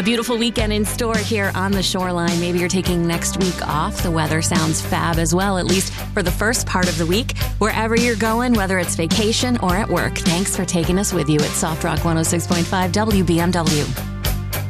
A beautiful weekend in store here on the Shoreline. Maybe you're taking next week off. The weather sounds fab as well, at least for the first part of the week. Wherever you're going, whether it's vacation or at work, thanks for taking us with you at Soft Rock 106.5 WBMW.